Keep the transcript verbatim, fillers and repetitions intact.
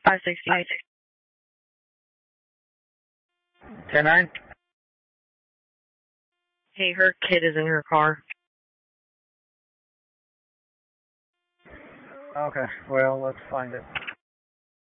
five sixty-eight. ten nine? Hey, her kid is in her car. Okay, well, let's find it.